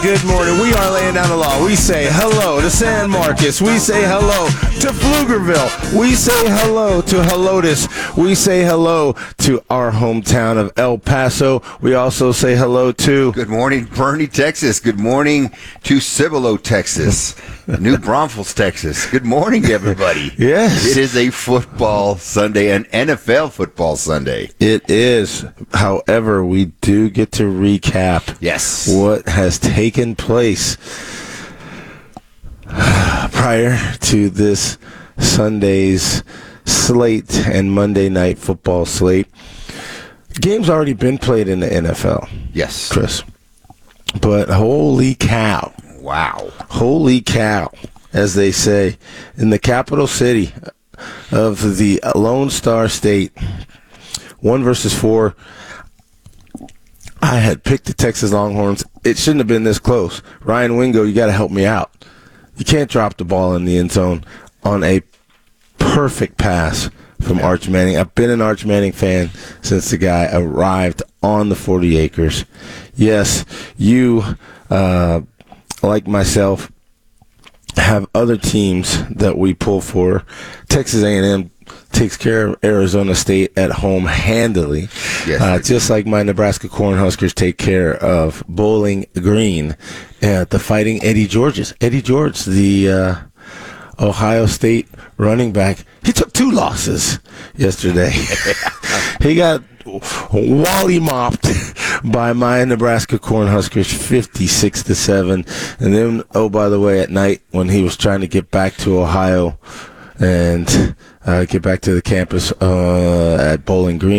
good morning. We are laying down the law. We say hello to San Marcos. We say hello to Pflugerville. We say hello to Helotes. We say hello to our hometown of El Paso. We also say hello to... Good morning, Bernie, Texas. Good morning to Cibolo, Texas. New Braunfels, Texas. Good morning, everybody. Yes. It is a football Sunday, an NFL football Sunday. It is. However, we do get to recap what has taken place prior to this Sunday's slate and Monday night football slate. Game's already been played in the NFL. Yes. Chris. But holy cow. Wow. Holy cow, as they say, in the capital city of the Lone Star State. 1 versus 4. I had picked the Texas Longhorns. It shouldn't have been this close. Ryan Wingo, you got to help me out. You can't drop the ball in the end zone on a perfect pass from Arch Manning. I've been an Arch Manning fan since the guy arrived on the 40 acres. Yes, you, like myself, have other teams that we pull for. Texas A&M takes care of Arizona State at home handily, just like my Nebraska Cornhuskers take care of Bowling Green at the Fighting Eddie Georges. Eddie George, the Ohio State running back, he took 2 losses yesterday. He got wally mopped by my Nebraska Cornhuskers 56-7. And then, oh, by the way, at night when he was trying to get back to Ohio and get back to the campus at Bowling Green,